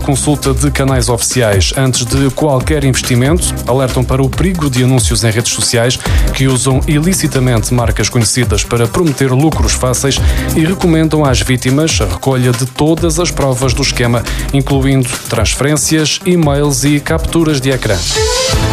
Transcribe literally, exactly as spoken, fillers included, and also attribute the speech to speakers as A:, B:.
A: consulta de canais oficiais antes de qualquer investimento, alertam para o perigo de anúncios em redes sociais que usam ilicitamente marcas conhecidas para prometer lucros fáceis e recomendam às vítimas a recolha de todas as provas do esquema, incluindo transferências, e-mails e capturas de ecrã.